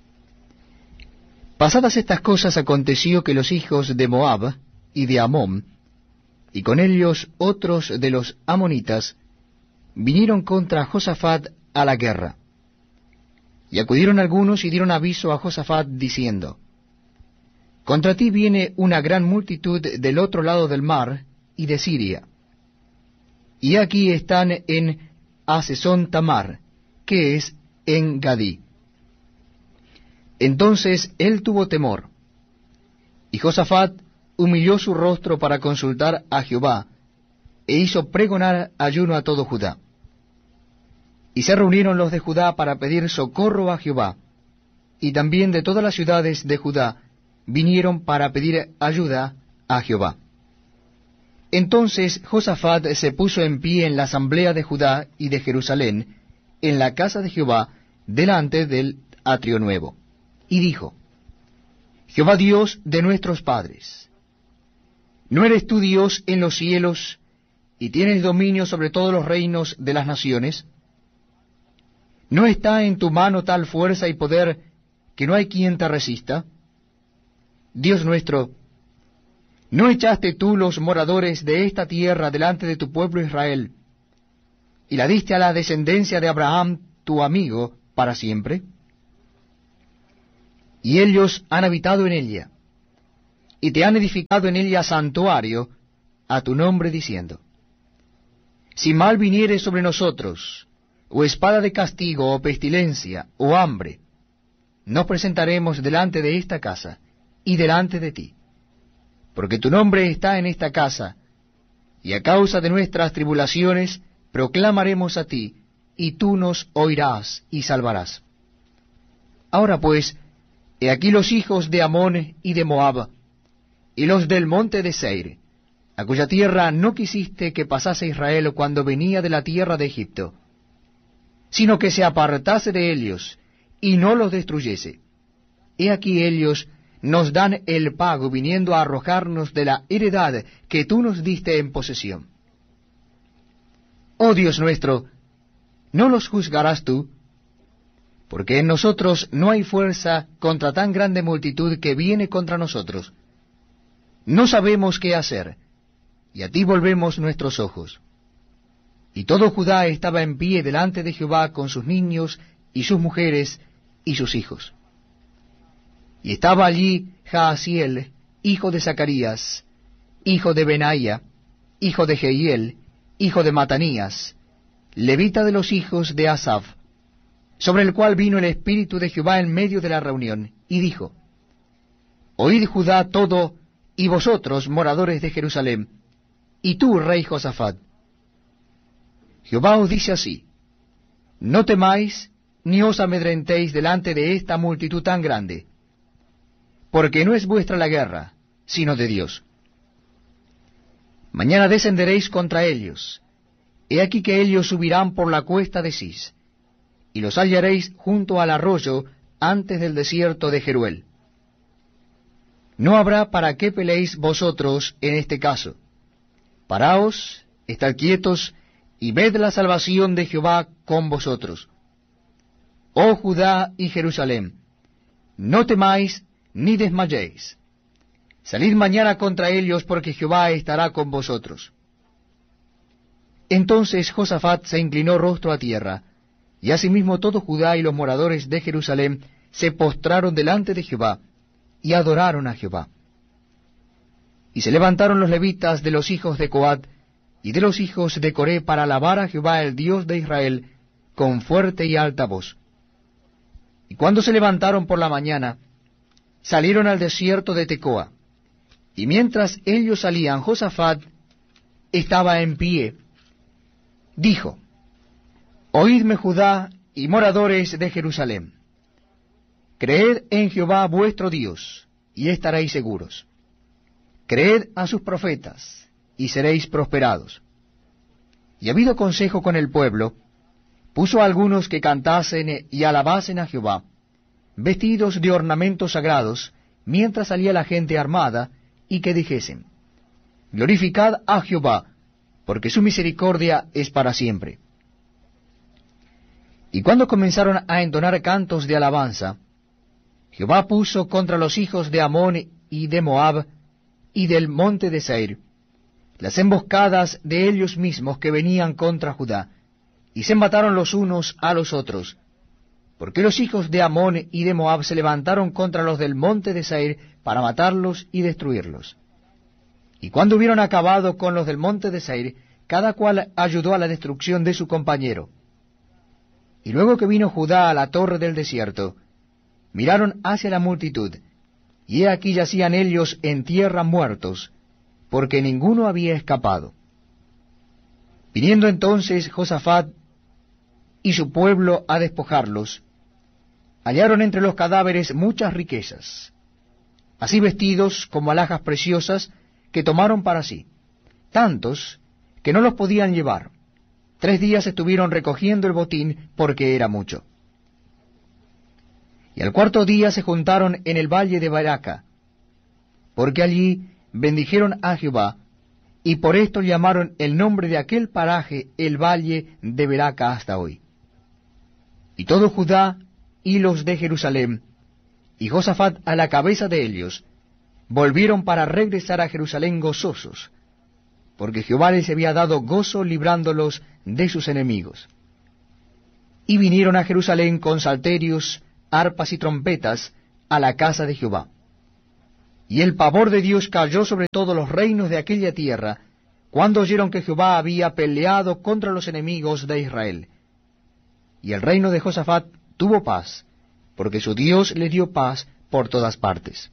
Pasadas estas cosas aconteció que los hijos de Moab y de Amón, y con ellos otros de los amonitas, vinieron contra Josafat a la guerra. Y acudieron algunos y dieron aviso a Josafat, diciendo, contra ti viene una gran multitud del otro lado del mar y de Siria. Y aquí están en Hasezón Tamar, que es en Gadí. Entonces él tuvo temor, y Josafat humilló su rostro para consultar a Jehová, e hizo pregonar ayuno a todo Judá. Y se reunieron los de Judá para pedir socorro a Jehová, y también de todas las ciudades de Judá vinieron para pedir ayuda a Jehová. Entonces Josafat se puso en pie en la asamblea de Judá y de Jerusalén, en la casa de Jehová, delante del atrio nuevo, y dijo, Jehová Dios de nuestros padres, ¿no eres tú Dios en los cielos, y tienes dominio sobre todos los reinos de las naciones? ¿No está en tu mano tal fuerza y poder que no hay quien te resista? Dios nuestro, ¿no echaste tú los moradores de esta tierra delante de tu pueblo Israel, y la diste a la descendencia de Abraham, tu amigo, para siempre? Y ellos han habitado en ella, y te han edificado en ella santuario a tu nombre, diciendo, si mal viniere sobre nosotros, o espada de castigo, o pestilencia, o hambre, nos presentaremos delante de esta casa, y delante de ti, porque tu nombre está en esta casa, y a causa de nuestras tribulaciones proclamaremos a ti, y tú nos oirás y salvarás. Ahora pues, he aquí los hijos de Amón y de Moab, y los del monte de Seir, a cuya tierra no quisiste que pasase Israel cuando venía de la tierra de Egipto, sino que se apartase de ellos, y no los destruyese. He aquí ellos nos dan el pago viniendo a arrojarnos de la heredad que tú nos diste en posesión. Oh Dios nuestro, ¿no los juzgarás tú? Porque en nosotros no hay fuerza contra tan grande multitud que viene contra nosotros. No sabemos qué hacer, y a ti volvemos nuestros ojos. Y todo Judá estaba en pie delante de Jehová con sus niños y sus mujeres y sus hijos. Y estaba allí Jaasiel, hijo de Zacarías, hijo de Benaía, hijo de Jehiel, hijo de Matanías, levita de los hijos de Asaf, sobre el cual vino el Espíritu de Jehová en medio de la reunión, y dijo, oíd Judá todo, y vosotros, moradores de Jerusalén, y tú, rey Josafat. Jehová os dice así, no temáis, ni os amedrentéis delante de esta multitud tan grande, porque no es vuestra la guerra, sino de Dios. Mañana descenderéis contra ellos. He aquí que ellos subirán por la cuesta de Cis, y los hallaréis junto al arroyo antes del desierto de Jeruel. No habrá para qué peleéis vosotros en este caso. Paraos, estad quietos, y ved la salvación de Jehová con vosotros. Oh Judá y Jerusalén, no temáis ni desmayéis. Salid mañana contra ellos, porque Jehová estará con vosotros. Entonces Josafat se inclinó rostro a tierra, y asimismo todo Judá y los moradores de Jerusalén se postraron delante de Jehová, y adoraron a Jehová. Y se levantaron los levitas de los hijos de Coat y de los hijos de Coré para alabar a Jehová el Dios de Israel con fuerte y alta voz. Y cuando se levantaron por la mañana, salieron al desierto de Tecoa, y mientras ellos salían, Josafat estaba en pie. Dijo, oídme Judá y moradores de Jerusalén, creed en Jehová vuestro Dios, y estaréis seguros. Creed a sus profetas, y seréis prosperados. Y habido consejo con el pueblo, puso a algunos que cantasen y alabasen a Jehová, vestidos de ornamentos sagrados, mientras salía la gente armada, y que dijesen, glorificad a Jehová, porque su misericordia es para siempre. Y cuando comenzaron a entonar cantos de alabanza, Jehová puso contra los hijos de Amón y de Moab y del monte de Seir las emboscadas de ellos mismos que venían contra Judá, y se mataron los unos a los otros, porque los hijos de Amón y de Moab se levantaron contra los del monte de Seir para matarlos y destruirlos. Y cuando hubieron acabado con los del monte de Seir, cada cual ayudó a la destrucción de su compañero. Y luego que vino Judá a la torre del desierto, miraron hacia la multitud, y he aquí yacían ellos en tierra muertos, porque ninguno había escapado. Viniendo entonces Josafat y su pueblo a despojarlos, hallaron entre los cadáveres muchas riquezas, así vestidos como alhajas preciosas que tomaron para sí, tantos que no los podían llevar. Tres días estuvieron recogiendo el botín porque era mucho. Y al cuarto día se juntaron en el valle de Baraca, porque allí bendijeron a Jehová, y por esto llamaron el nombre de aquel paraje el valle de Baraca hasta hoy. Y todo Judá y los de Jerusalén, y Josafat a la cabeza de ellos, volvieron para regresar a Jerusalén gozosos, porque Jehová les había dado gozo librándolos de sus enemigos. Y vinieron a Jerusalén con salterios, arpas y trompetas a la casa de Jehová. Y el pavor de Dios cayó sobre todos los reinos de aquella tierra, cuando oyeron que Jehová había peleado contra los enemigos de Israel. Y el reino de Josafat tuvo paz, porque su Dios le dio paz por todas partes.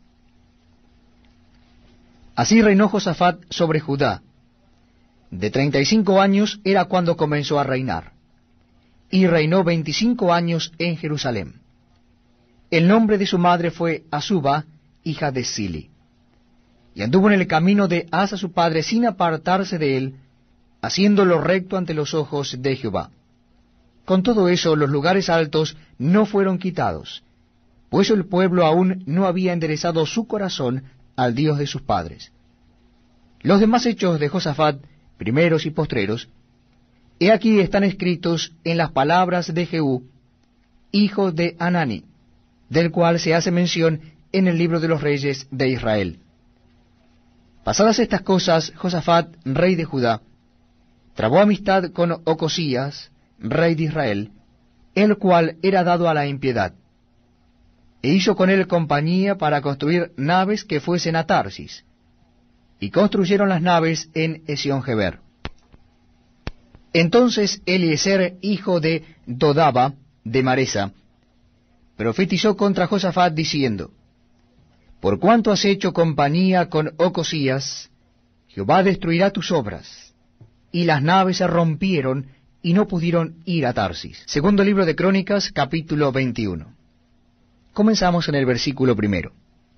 Así reinó Josafat sobre Judá. De treinta y cinco años era cuando comenzó a reinar, y reinó veinticinco años en Jerusalén. El nombre de su madre fue Azuba, hija de Sili. Y anduvo en el camino de Asa su padre sin apartarse de él, haciendo lo recto ante los ojos de Jehová. Con todo eso los lugares altos no fueron quitados, pues el pueblo aún no había enderezado su corazón al Dios de sus padres. Los demás hechos de Josafat, primeros y postreros, he aquí están escritos en las palabras de Jehú, hijo de Hanani, del cual se hace mención en el libro de los reyes de Israel. Pasadas estas cosas, Josafat, rey de Judá, trabó amistad con Ocosías, rey de Israel, el cual era dado a la impiedad, e hizo con él compañía para construir naves que fuesen a Tarsis, y construyeron las naves en Esión-Geber. Entonces Eliezer, hijo de Dodaba, de Maresa, profetizó contra Josafat diciendo, por cuanto has hecho compañía con Ocosías, Jehová destruirá tus obras. Y las naves se rompieron y no pudieron ir a Tarsis. Segundo libro de Crónicas, capítulo veintiuno. Comenzamos en el versículo primero.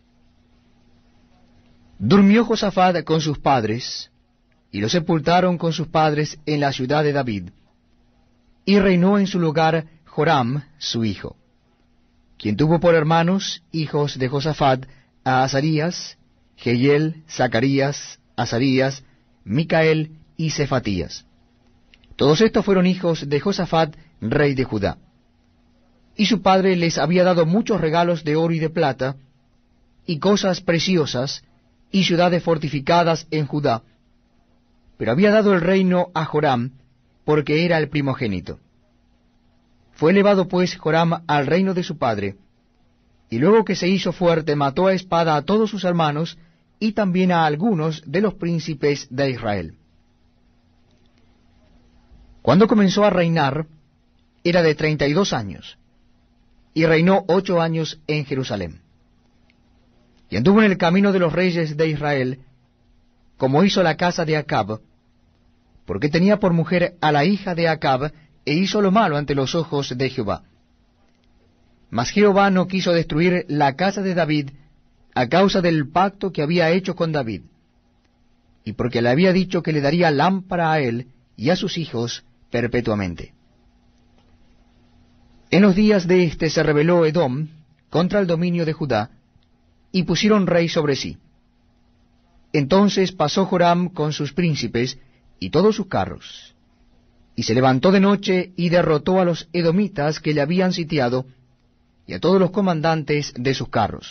Durmió Josafat con sus padres, y lo sepultaron con sus padres en la ciudad de David. Y reinó en su lugar Joram, su hijo, quien tuvo por hermanos, hijos de Josafat, a Azarías, Jehiel, Zacarías, Azarías, Micael y Cefatías. Todos estos fueron hijos de Josafat, rey de Judá. Y su padre les había dado muchos regalos de oro y de plata, y cosas preciosas, y ciudades fortificadas en Judá, pero había dado el reino a Joram, porque era el primogénito. Fue elevado pues Joram al reino de su padre, y luego que se hizo fuerte mató a espada a todos sus hermanos, y también a algunos de los príncipes de Israel. Cuando comenzó a reinar, era de treinta y dos años, y reinó ocho años en Jerusalén. Y anduvo en el camino de los reyes de Israel, como hizo la casa de Acab, porque tenía por mujer a la hija de Acab, e hizo lo malo ante los ojos de Jehová. Mas Jehová no quiso destruir la casa de David a causa del pacto que había hecho con David, y porque le había dicho que le daría lámpara a él y a sus hijos perpetuamente. En los días de éste se rebeló Edom contra el dominio de Judá, y pusieron rey sobre sí. Entonces pasó Joram con sus príncipes y todos sus carros, y se levantó de noche y derrotó a los edomitas que le habían sitiado, y a todos los comandantes de sus carros.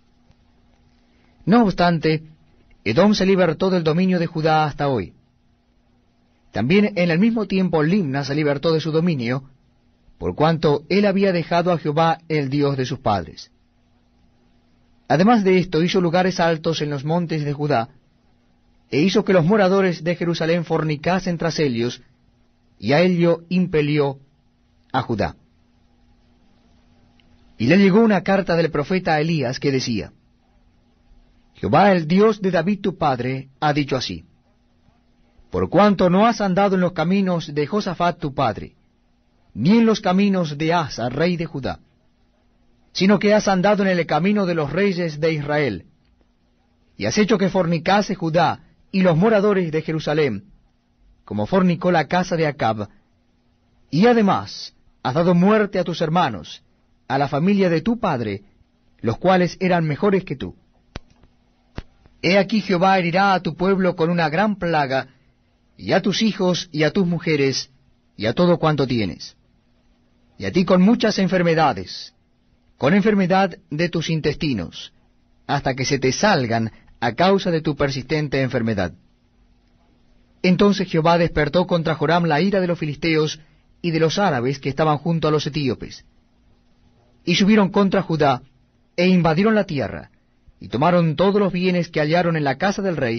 No obstante, Edom se libertó del dominio de Judá hasta hoy. También en el mismo tiempo Limna se libertó de su dominio, por cuanto él había dejado a Jehová el Dios de sus padres. Además de esto hizo lugares altos en los montes de Judá, e hizo que los moradores de Jerusalén fornicasen tras ellos, y a ello impelió a Judá. Y le llegó una carta del profeta Elías que decía, Jehová el Dios de David tu padre ha dicho así, por cuanto no has andado en los caminos de Josafat tu padre, ni en los caminos de Asa, rey de Judá, sino que has andado en el camino de los reyes de Israel, y has hecho que fornicase Judá y los moradores de Jerusalén, como fornicó la casa de Acab, y además has dado muerte a tus hermanos, a la familia de tu padre, los cuales eran mejores que tú. He aquí Jehová herirá a tu pueblo con una gran plaga, y a tus hijos y a tus mujeres, y a todo cuanto tienes, y a ti con muchas enfermedades, con enfermedad de tus intestinos, hasta que se te salgan a causa de tu persistente enfermedad. Entonces Jehová despertó contra Joram la ira de los filisteos y de los árabes que estaban junto a los etíopes. Y subieron contra Judá, e invadieron la tierra, y tomaron todos los bienes que hallaron en la casa del rey,